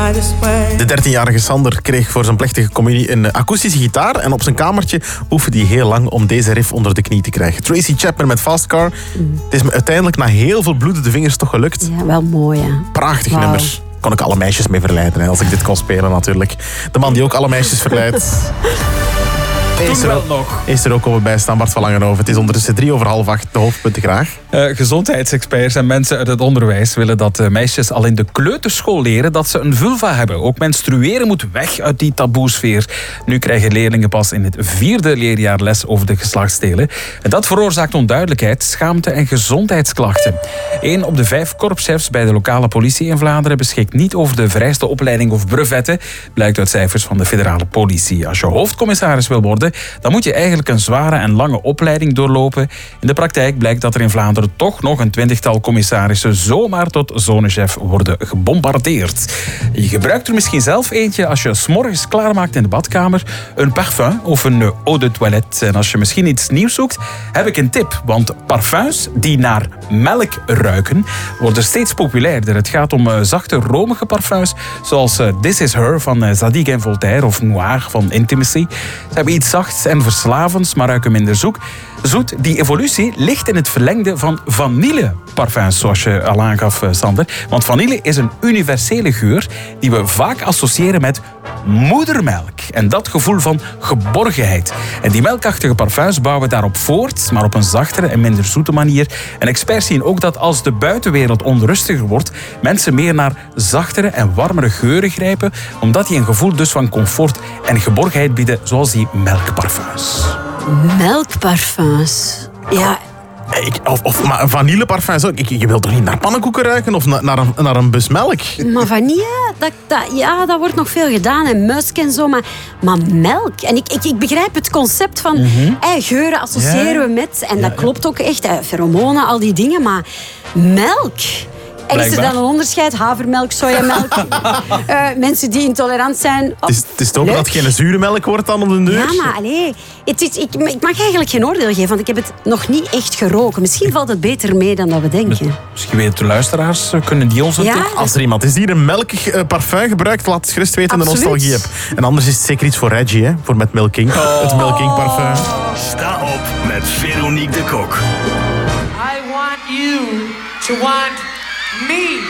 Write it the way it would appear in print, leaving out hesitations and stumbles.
De 13-jarige Sander kreeg voor zijn plechtige communie een akoestische gitaar en op zijn kamertje oefende hij heel lang om deze riff onder de knie te krijgen. Tracy Chapman met Fast Car. Het is me uiteindelijk na heel veel bloedende vingers toch gelukt. Ja, wel mooi, hè. Prachtig nummer. Kon ik alle meisjes mee verleiden, hè, als ik dit kon spelen natuurlijk. De man die ook alle meisjes verleidt. Is er ook over bijstaan, Bart van Langenhoven. Het is ondertussen 7:03, de hoofdpunten graag. Gezondheidsexperts en mensen uit het onderwijs willen dat meisjes al in de kleuterschool leren dat ze een vulva hebben. Ook menstrueren moet weg uit die taboesfeer. Nu krijgen leerlingen pas in het 4e leerjaar les over de geslachtsdelen. En dat veroorzaakt onduidelijkheid, schaamte en gezondheidsklachten. 1 op de 5 korpschefs bij de lokale politie in Vlaanderen beschikt niet over de vereiste opleiding of brevetten, blijkt uit cijfers van de federale politie. Als je hoofdcommissaris wil worden, dan moet je eigenlijk een zware en lange opleiding doorlopen. In de praktijk blijkt dat er in Vlaanderen toch nog een 20-tal commissarissen zomaar tot zonechef worden gebombardeerd. Je gebruikt er misschien zelf eentje als je 's morgens klaarmaakt in de badkamer, een parfum of een eau de toilette. En als je misschien iets nieuws zoekt, heb ik een tip. Want parfums die naar melk ruiken, worden steeds populairder. Het gaat om zachte, romige parfums, zoals This Is Her van Zadig en Voltaire of Noir van Intimacy. Ze hebben iets zachts en verslavends, maar ruiken minder zoet. Die evolutie ligt in het verlengde van vanilleparfums, zoals je al aangaf, Sander. Want vanille is een universele geur die we vaak associëren met moedermelk. En dat gevoel van geborgenheid. En die melkachtige parfums bouwen daarop voort, maar op een zachtere en minder zoete manier. En experts zien ook dat als de buitenwereld onrustiger wordt, mensen meer naar zachtere en warmere geuren grijpen, omdat die een gevoel dus van comfort en geborgenheid bieden, zoals die melkparfums. Melkparfums. Ja. Maar een vanilleparfum ook. Je wilt toch niet naar pannenkoeken ruiken of naar een bus melk? Maar vanille, dat wordt nog veel gedaan. En musk en zo. Maar melk. En ik begrijp het concept van geuren associëren we met. En dat klopt ook echt. Pheromonen, al die dingen. Maar melk. En is er dan een onderscheid? Havermelk, sojamelk? Mensen die intolerant zijn. Het is toch dat het geen zure melk wordt dan op de deur? Ja, maar ik mag eigenlijk geen oordeel geven, want ik heb het nog niet echt geroken. Misschien valt het beter mee dan dat we denken. Misschien weten de luisteraars, kunnen die ons ja? Als er iemand is die een melkig parfum gebruikt, laat het gerust weten en de nostalgie heb. En anders is het zeker iets voor Reggie, hè? Voor met Milk King. Het Milk King parfum. Sta op met Veronique de Kok. I want you to want me.